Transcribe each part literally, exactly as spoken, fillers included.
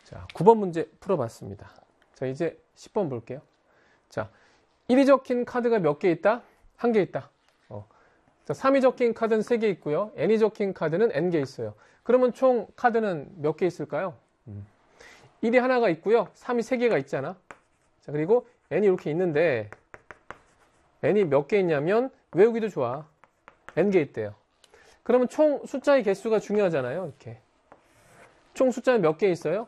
자, 구 번 문제 풀어봤습니다. 자, 이제 십 번 볼게요. 자, 일이 적힌 카드가 몇 개 있다? 한 개 있다. 어. 자, 삼이 적힌 카드는 세 개 있고요. n이 적힌 카드는 n 개 있어요. 그러면 총 카드는 몇 개 있을까요? 음. 일이 하나가 있고요. 삼이 세 개가 있잖아. 자, 그리고 n이 이렇게 있는데 n이 몇 개 있냐면 외우기도 좋아. n 개 있대요. 그러면 총 숫자의 개수가 중요하잖아요. 이렇게. 총 숫자는 몇 개 있어요?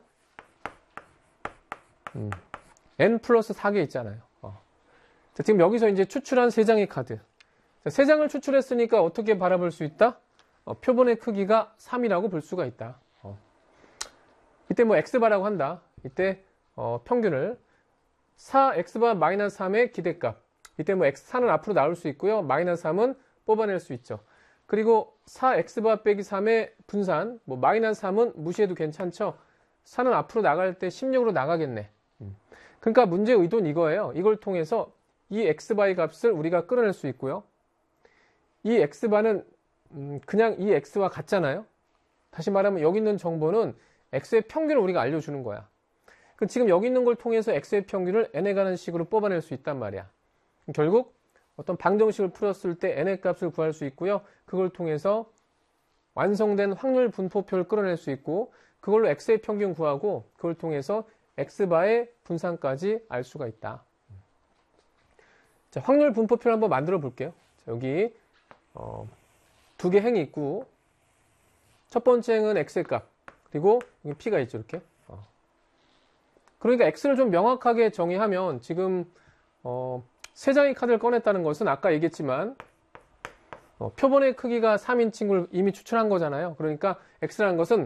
음. n 플러스 사 개 있잖아요. 어. 자, 지금 여기서 이제 추출한 세 장의 카드. 자, 세 장을 추출했으니까 어떻게 바라볼 수 있다? 어, 표본의 크기가 삼이라고 볼 수가 있다. 어. 이때 뭐 x바라고 한다. 이때 어, 평균을 사 엑스바 마이너스 삼의 기대값. 이때 뭐 x, 사는 앞으로 나올 수 있고요. 마이너스 삼은 뽑아낼 수 있죠. 그리고 사 엑스바 빼기 삼의 분산, 뭐 마이너스 삼은 무시해도 괜찮죠. 사는 앞으로 나갈 때 십육으로 나가겠네. 그러니까 문제의 의도는 이거예요. 이걸 통해서 이 x바의 값을 우리가 끌어낼 수 있고요. 이 x바는 음 그냥 이 x와 같잖아요. 다시 말하면 여기 있는 정보는 x의 평균을 우리가 알려주는 거야. 지금 여기 있는 걸 통해서 x의 평균을 n에 가는 식으로 뽑아낼 수 있단 말이야. 결국 어떤 방정식을 풀었을 때 n의 값을 구할 수 있고요. 그걸 통해서 완성된 확률 분포표를 끌어낼 수 있고 그걸로 x의 평균 구하고 그걸 통해서 x바의 분산까지 알 수가 있다. 자, 확률 분포표를 한번 만들어 볼게요. 자, 여기 어, 두 개 행이 있고 첫 번째 행은 x의 값 그리고 여기 p가 있죠. 이렇게. 어. 그러니까 x를 좀 명확하게 정의하면 지금 어, 세 장의 카드를 꺼냈다는 것은 아까 얘기했지만 어, 표본의 크기가 삼인 친구를 이미 추출한 거잖아요. 그러니까 x라는 것은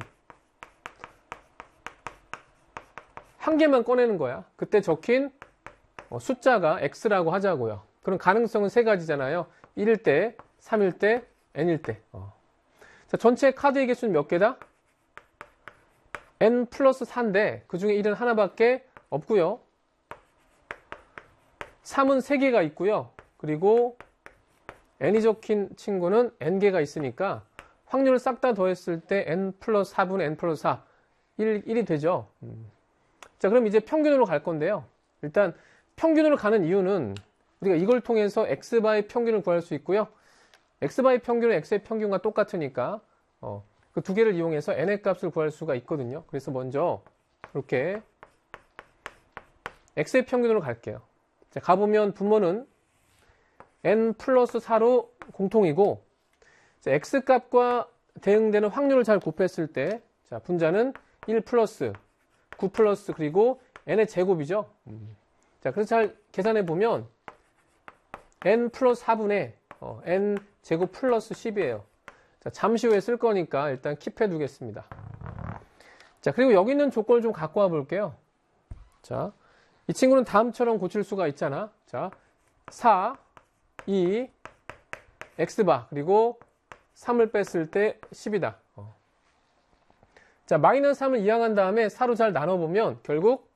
한 개만 꺼내는 거야. 그때 적힌 어, 숫자가 x라고 하자고요. 그럼 가능성은 세 가지잖아요. 일일 때, 삼일 때, n일 때. 어. 자, 전체 카드의 개수는 몇 개다? n 플러스 사인데 그 중에 일은 하나밖에 없고요. 삼은 세 개가 있고요. 그리고 n이 적힌 친구는 n개가 있으니까 확률을 싹 다 더했을 때 n 플러스 사분의 n 플러스 사, 일, 일이 되죠. 음. 자, 그럼 이제 평균으로 갈 건데요. 일단 평균으로 가는 이유는 우리가 이걸 통해서 x바의 평균을 구할 수 있고요. x바의 평균은 x의 평균과 똑같으니까 어, 그 두 개를 이용해서 n의 값을 구할 수가 있거든요. 그래서 먼저 이렇게 x의 평균으로 갈게요. 자, 가보면 분모는 n 플러스 사로 공통이고 자, x값과 대응되는 확률을 잘 곱했을 때 자, 분자는 일 플러스 구 플러스 그리고 n의 제곱이죠. 음. 자, 그래서 잘 계산해 보면 n 플러스 사분의 어, n 제곱 플러스 십이에요. 자, 잠시 후에 쓸 거니까 일단 킵해 두겠습니다. 자, 그리고 여기 있는 조건을 좀 갖고 와 볼게요. 자, 이 친구는 다음처럼 고칠 수가 있잖아. 자, 사, 이, x바 그리고 삼을 뺐을 때 십이다. 어. 자, 마이너스 삼을 이항한 다음에 사로 잘 나눠보면 결국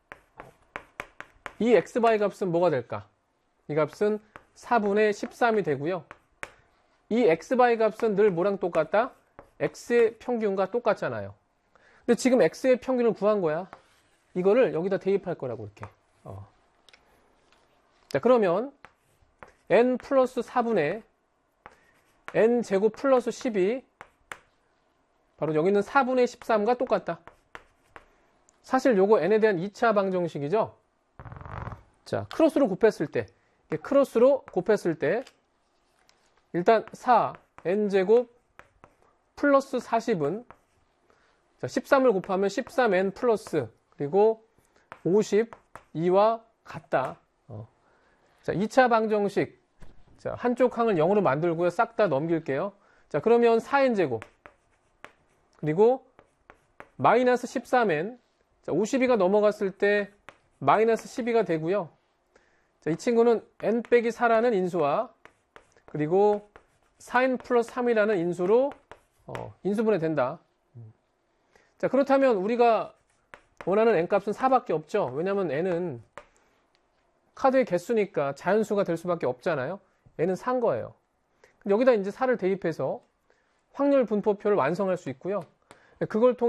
이 x바의 값은 뭐가 될까? 이 값은 사분의 십삼이 되고요. 이 x바의 값은 늘 뭐랑 똑같다? x의 평균과 똑같잖아요. 근데 지금 x의 평균을 구한 거야. 이거를 여기다 대입할 거라고 이렇게. 어. 자, 그러면 n 플러스 사분의 n 제곱 플러스 십이 바로 여기 있는 사분의 십삼과 똑같다. 사실 요거 n에 대한 이 차 방정식이죠. 자, 크로스로 곱했을 때 크로스로 곱했을 때 일단 사 n제곱 플러스 사십은 자, 십삼을 곱하면 십삼 엔 플러스 그리고 오십이와 같다. 어. 자, 이 차 방정식 자, 한쪽 항을 영으로 만들고요. 싹 다 넘길게요. 자, 그러면 사 엔제곱 그리고 마이너스 십삼 엔 자, 오십이가 넘어갔을 때 마이너스 십이가 되고요. 자, 이 친구는 n 빼기 사라는 인수와 그리고 사 엔 플러스 삼이라는 인수로 어, 인수분해 된다. 자, 그렇다면 우리가 원하는 n값은 사밖에 없죠. 왜냐하면 n은 카드의 개수니까 자연수가 될 수밖에 없잖아요. n은 사인 거예요. 여기다 이제 사를 대입해서 확률 분포표를 완성할 수 있고요. 그걸 통해